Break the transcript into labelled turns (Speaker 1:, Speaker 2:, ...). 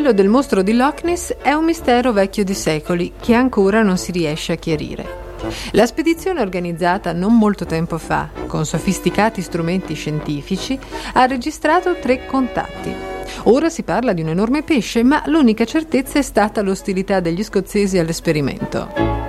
Speaker 1: Quello del mostro di Loch Ness è un mistero vecchio di secoli che ancora non si riesce a chiarire. La spedizione organizzata non molto tempo fa, con sofisticati strumenti scientifici, ha registrato 3 contatti. Ora si parla di un enorme pesce, ma l'unica certezza è stata l'ostilità degli scozzesi all'esperimento.